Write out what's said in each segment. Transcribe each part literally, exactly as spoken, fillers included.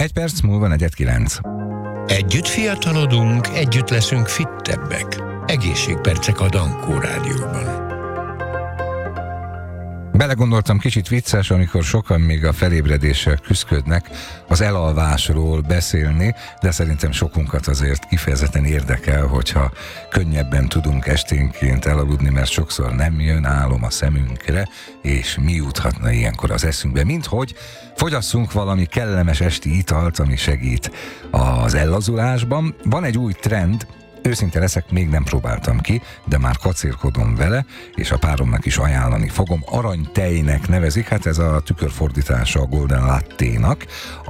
Egy perc múlva negyed kilenc. Együtt fiatalodunk, együtt leszünk fittebbek. Egészségpercek a Dankó Rádióban. Belegondoltam, kicsit vicces, amikor sokan még a felébredéssel küszködnek az elalvásról beszélni, de szerintem sokunkat azért kifejezetten érdekel, hogyha könnyebben tudunk esténként elaludni, mert sokszor nem jön álom a szemünkre, és mi juthatna ilyenkor az eszünkbe, minthogy fogyasszunk valami kellemes esti italt, ami segít az ellazulásban. Van egy új trend, őszinte leszek, még nem próbáltam ki, de már kacérkodom vele, és a páromnak is ajánlani fogom. Aranytejnek nevezik, hát ez a tükörfordítása a Golden Latte-nak,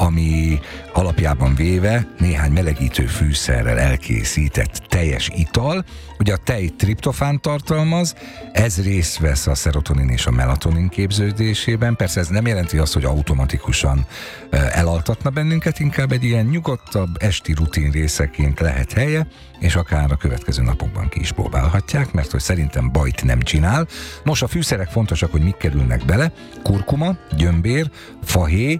ami alapjában véve néhány melegítő fűszerrel elkészített teljes ital. Ugye a tej triptofánt tartalmaz, ez részt vesz a szerotonin és a melatonin képződésében. Persze ez nem jelenti azt, hogy automatikusan elaltatna bennünket, inkább egy ilyen nyugodtabb esti rutin részeként lehet helye, és akár a következő napokban ki is próbálhatják, mert hogy szerintem bajt nem csinál. Nos, a fűszerek fontosak, hogy mik kerülnek bele: kurkuma, gyömbér, fahéj,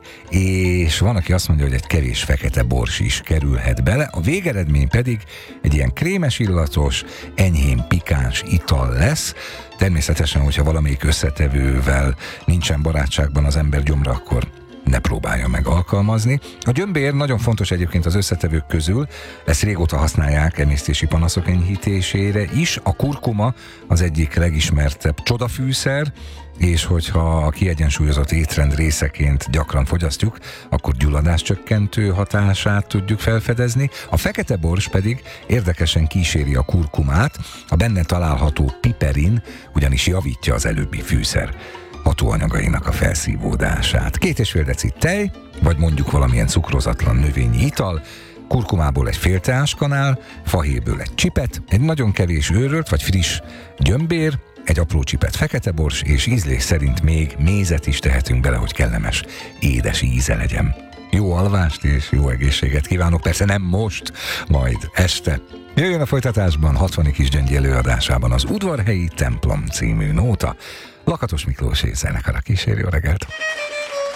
és van, aki azt mondja, hogy egy kevés fekete bors is kerülhet bele. A végeredmény pedig egy ilyen krémes illatos, enyhén pikáns ital lesz. Természetesen, hogyha valamelyik összetevővel nincsen barátságban az ember gyomra, akkor ne próbálja meg alkalmazni. A gyömbér nagyon fontos egyébként az összetevők közül, ezt régóta használják emésztési panaszok enyhítésére is. A kurkuma az egyik legismertebb csodafűszer, és hogyha a kiegyensúlyozott étrend részeként gyakran fogyasztjuk, akkor gyulladáscsökkentő hatását tudjuk felfedezni. A fekete bors pedig érdekesen kíséri a kurkumát, a benne található piperin ugyanis javítja az előbbi fűszer hatóanyagainak a felszívódását. Két és fél deci tej, vagy mondjuk valamilyen cukrozatlan növényi ital, kurkumából egy fél teáskanál, fahéből egy csipet, egy nagyon kevés őrölt vagy friss gyömbér, egy apró csipet fekete bors, és ízlés szerint még mézet is tehetünk bele, hogy kellemes, édes íze legyen. Jó alvást és jó egészséget kívánok, persze nem most, majd este. Jöjjön a folytatásban Hatvani Kisgyöngyi előadásában az Udvarhelyi templom című nóta. Lakatos Miklós és zenekara kíséri. Jó reggelt!